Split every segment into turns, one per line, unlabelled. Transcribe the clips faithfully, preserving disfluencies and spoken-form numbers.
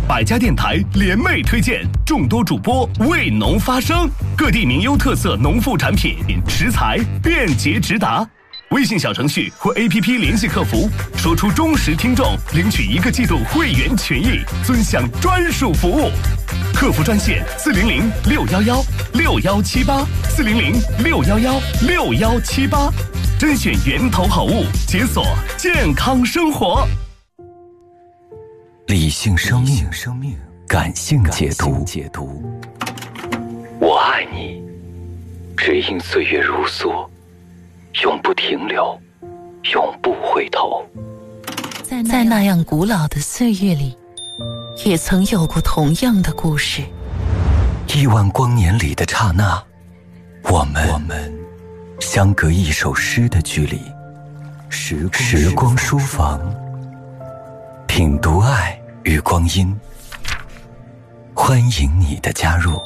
百家电台联袂推荐，众多主播为农发声，各地名优特色农副产品食材便捷直达。微信小程序或 A P P 联系客服，说出忠实听众领取一个季度会员权益，尊享专属服务。客服专线四零零六幺幺六幺七八四零零六幺幺六幺七八，甄选源头好物，解锁健康生活。
理性生命，感性解读。我爱你，只因岁月如梭，永不停留，永不回头。
在那样古老的岁月里，也曾有过同样的故事。
亿万光年里的刹那，我们我们相隔一首诗的距离。时光时光书房，品读爱与光阴，欢迎你的加入。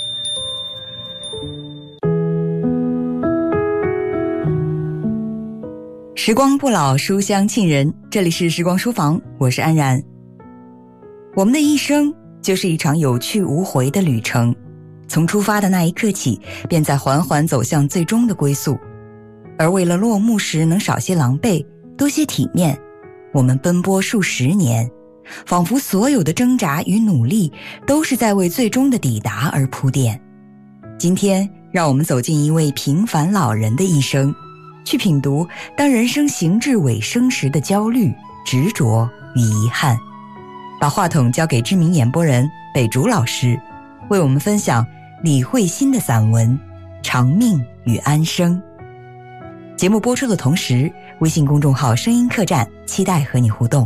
时光不老，书香沁人，这里是时光书房，我是安然。我们的一生就是一场有去无回的旅程，从出发的那一刻起，便在缓缓走向最终的归宿。而为了落幕时能少些狼狈，多些体面，我们奔波数十年，仿佛所有的挣扎与努力都是在为最终的抵达而铺垫。今天让我们走进一位平凡老人的一生，去品读当人生行至尾声时的焦虑、执着与遗憾。把话筒交给知名演播人北竹老师，为我们分享李慧欣的散文《长命与安生》。节目播出的同时，微信公众号声音客栈期待和你互动。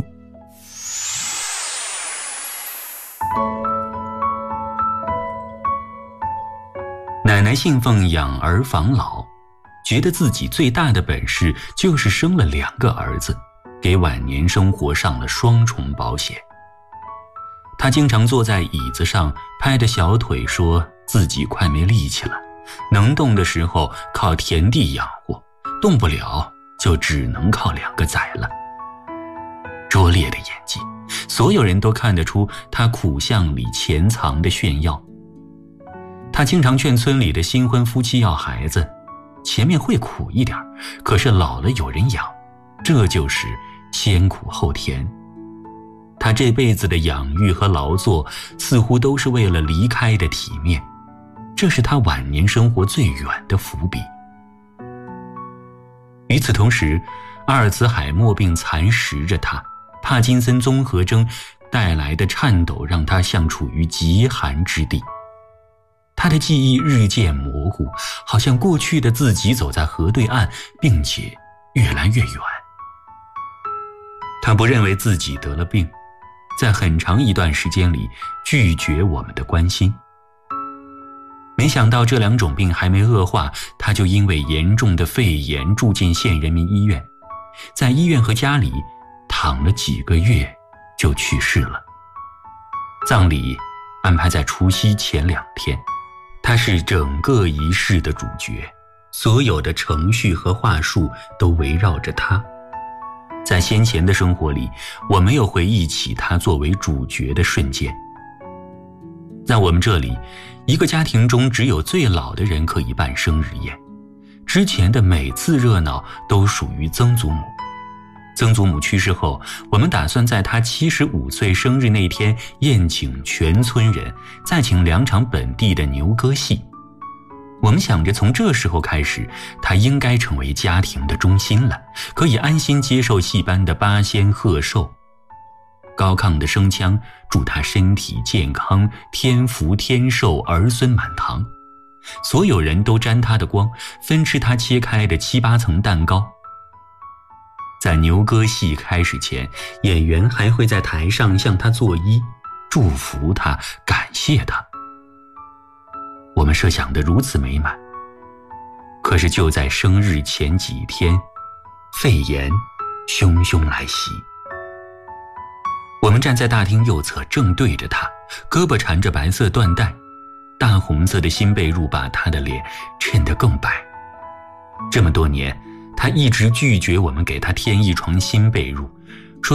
奶奶信奉养儿防老，觉得自己最大的本事就是生了两个儿子，给晚年生活上了双重保险。她经常坐在椅子上，拍着小腿说自己快没力气了，能动的时候靠田地养活，动不了就只能靠两个崽了。拙劣的演技，所有人都看得出她苦相里潜藏的炫耀。她经常劝村里的新婚夫妻要孩子，前面会苦一点，可是老了有人养，这就是先苦后甜。他这辈子的养育和劳作似乎都是为了离开的体面，这是他晚年生活最远的伏笔。与此同时，阿尔茨海默病蚕食着他，帕金森综合征带来的颤抖让他像处于极寒之地。他的记忆日渐模糊，好像过去的自己走在河对岸，并且越来越远。他不认为自己得了病，在很长一段时间里拒绝我们的关心。没想到这两种病还没恶化，他就因为严重的肺炎住进县人民医院，在医院和家里躺了几个月就去世了。葬礼安排在除夕前两天，他是整个仪式的主角，所有的程序和话术都围绕着他。在先前的生活里，我没有回忆起他作为主角的瞬间。在我们这里，一个家庭中只有最老的人可以办生日宴，之前的每次热闹都属于曾祖母。曾祖母去世后，我们打算在他七十五岁生日那天宴请全村人，再请两场本地的牛歌戏。我们想着从这时候开始，他应该成为家庭的中心了，可以安心接受戏班的八仙贺寿。高亢的声腔祝他身体健康，天福天寿，儿孙满堂。所有人都沾他的光，分吃他切开的七八层蛋糕。在牛歌戏开始前，演员还会在台上向他作揖，祝福他，感谢他。我们设想得如此美满，可是就在生日前几天，肺炎汹汹来袭。我们站在大厅右侧，正对着他，胳膊缠着白色缎带，大红色的新被褥把他的脸衬得更白。这么多年，他一直拒绝我们给他添一床新被褥，